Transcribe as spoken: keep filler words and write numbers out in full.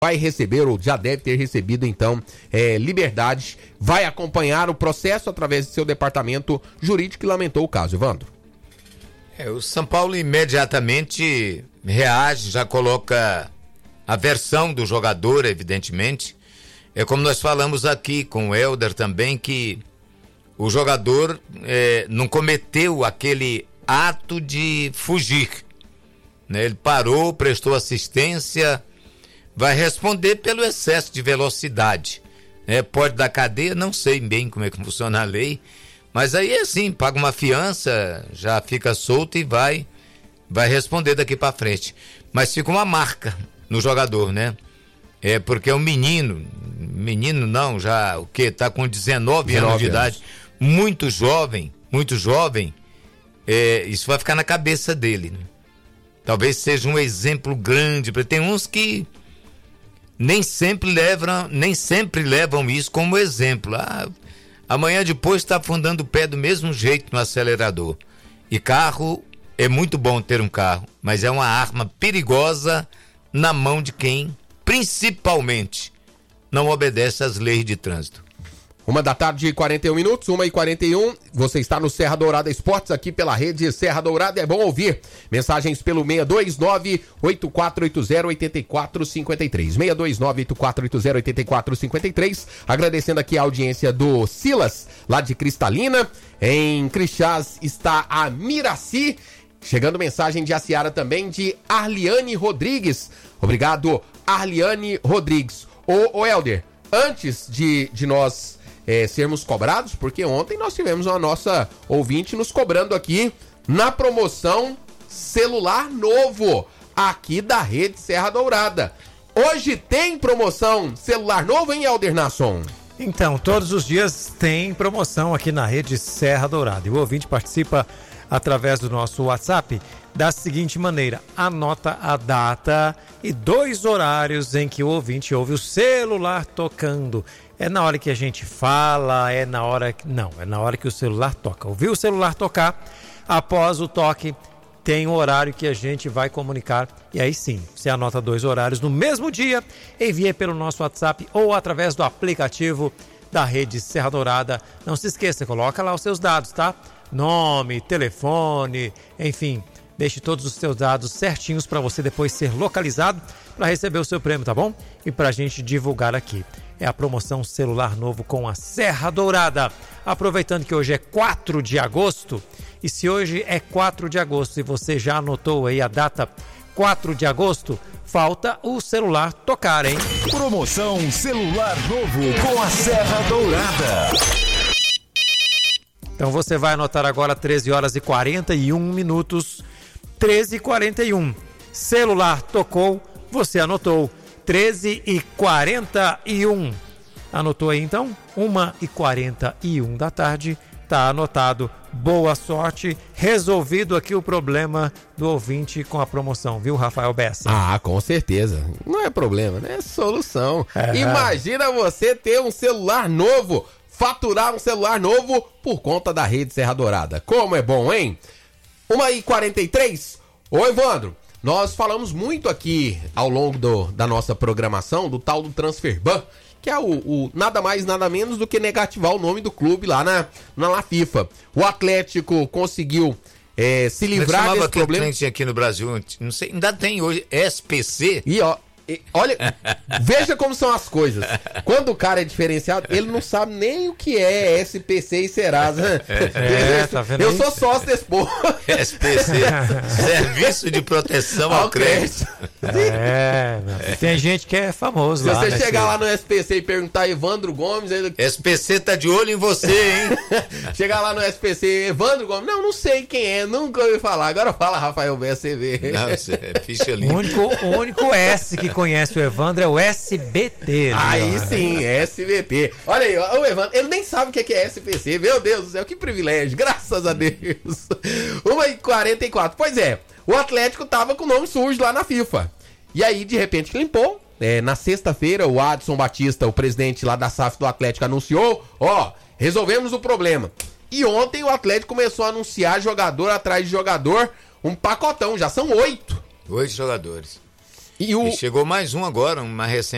vai receber, ou já deve ter recebido, então, é, liberdade, vai acompanhar o processo através de seu departamento jurídico e lamentou o caso. Evandro. É, o São Paulo imediatamente reage, já coloca a versão do jogador, evidentemente. É como nós falamos aqui com o Helder também, que o jogador é, não cometeu aquele ato de fugir, né? Ele parou, prestou assistência, vai responder pelo excesso de velocidade. É, pode dar cadeia, não sei bem como é que funciona a lei, mas aí é assim, paga uma fiança, já fica solto e vai, vai responder daqui para frente. Mas fica uma marca no jogador, né? É porque é um menino, menino não, já o que? Tá com dezenove anos de idade, muito jovem, muito jovem, é, isso vai ficar na cabeça dele, né? Talvez seja um exemplo grande, porque tem uns que nem sempre levam, nem sempre levam isso como exemplo. Ah, amanhã depois está afundando o pé do mesmo jeito no acelerador. E carro, é muito bom ter um carro, mas é uma arma perigosa na mão de quem, principalmente, não obedece às leis de trânsito. Uma da tarde e quarenta e um minutos, uma e quarenta e um, você está no Serra Dourada Esportes, aqui pela rede Serra Dourada, é bom ouvir. Mensagens pelo seis dois nove, oito quatro oito zero, oito quatro cinco três, seis dois nove, oito quatro oito zero, oito quatro cinco três, agradecendo aqui a audiência do Silas, lá de Cristalina. Em Crixás está a Miraci, chegando mensagem de Aciara também, de Arliane Rodrigues. Obrigado, Arliane Rodrigues. Ô, ô Helder, antes de, de nós... É, sermos cobrados, porque ontem nós tivemos a nossa ouvinte nos cobrando aqui na promoção celular novo aqui da rede Serra Dourada. Hoje tem promoção celular novo, hein, Helder Nasson? Então, todos os dias tem promoção aqui na rede Serra Dourada. E o ouvinte participa através do nosso WhatsApp da seguinte maneira: anota a data e dois horários em que o ouvinte ouve o celular tocando. É na hora que a gente fala, é na hora que... Não, é na hora que o celular toca. Ouviu o celular tocar, após o toque, tem um horário que a gente vai comunicar. E aí sim, você anota dois horários no mesmo dia, envia pelo nosso WhatsApp ou através do aplicativo da rede Serra Dourada. Não se esqueça, coloca lá os seus dados, tá? Nome, telefone, enfim... Deixe todos os seus dados certinhos para você depois ser localizado para receber o seu prêmio, tá bom? E para a gente divulgar aqui. É a promoção celular novo com a Serra Dourada. Aproveitando que hoje é quatro de agosto, e se hoje é quatro de agosto e você já anotou aí a data quatro de agosto, falta o celular tocar, hein? Promoção celular novo com a Serra Dourada. Então você vai anotar agora treze horas e quarenta e um minutos. treze e quarenta e um. Celular tocou, você anotou. treze e quarenta e um. Anotou aí então? uma e quarenta e um da tarde. Tá anotado. Boa sorte. Resolvido aqui o problema do ouvinte com a promoção, viu, Rafael Bessa? Ah, com certeza. Não é problema, né? É solução. É. Imagina você ter um celular novo, faturar um celular novo por conta da rede Serra Dourada. Como é bom, hein? uma e quarenta e três. Ô, Evandro, nós falamos muito aqui ao longo do, da nossa programação do tal do Transferban, que é o, o nada mais, nada menos do que negativar o nome do clube lá na, na La FIFA. O Atlético conseguiu é, se livrar desse problema. Tinha aqui no Brasil, não sei, ainda tem hoje, S P C. E ó, olha, veja como são as coisas. Quando o cara é diferenciado, ele não sabe nem o que é S P C e Serasa. É, tá vendo? Eu sou sócio desse povo. S P C, Serviço de Proteção ao, ao Crédito. É, tem gente que é famoso. Se lá. Se você né, chegar filho? lá no S P C e perguntar Evandro Gomes... Ele... S P C tá de olho em você, hein? Chegar lá no S P C, Evandro Gomes, não, não sei quem é, nunca ouvi falar. Agora fala Rafael Bessa, você vê. Não, isso é ficha limpa. O único, o único S que conhece o Evandro é o S B T. Aí sim, S B T. Olha aí, ó, o Evandro, ele nem sabe o que é S P C. Meu Deus do céu, que privilégio, graças a Deus. uma e quarenta e quatro. Pois é, o Atlético tava com o nome sujo lá na FIFA. E aí, de repente, limpou. É, na sexta-feira, o Adson Batista, o presidente lá da S A F do Atlético, anunciou, ó, resolvemos o problema. E ontem o Atlético começou a anunciar jogador atrás de jogador, um pacotão, já são oito. Oito jogadores. E, o... e chegou mais um agora, uma recente.